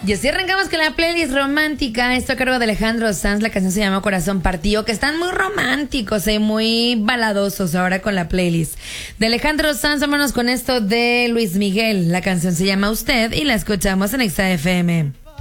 Y así arrancamos con la playlist romántica. Esto a cargo de Alejandro Sanz. La canción se llama Corazón Partido. Que están muy románticos y muy baladosos ahora con la playlist de Alejandro Sanz. Vámonos con esto de Luis Miguel. La canción se llama Usted y la escuchamos en Exa FM.